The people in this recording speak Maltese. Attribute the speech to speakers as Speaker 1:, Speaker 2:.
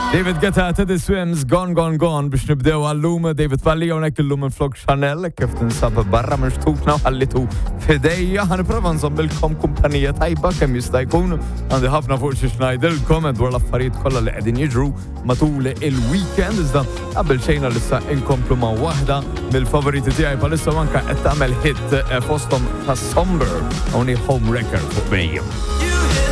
Speaker 1: David Guetta, Teddy Swims, Gone biex nibdew għallum David Palli unek illum il-flog Chanel kif tinsab barra minn xtutna u ħallitu fidejja ħaniprofa nżombilkom kumpanija tajba kemm jista' jkun għandi ħafna fuq xi ngħidilkom dwar l-affarijiet kollha li qegħdin jiġru matul il-weekend iżda qabel xejn issa inkomplu ma' waħda mill-favoriti tiegħi bħalissa anke qed tagħmel hit fosthom ta' Somber only home wrecker fuq bejjem.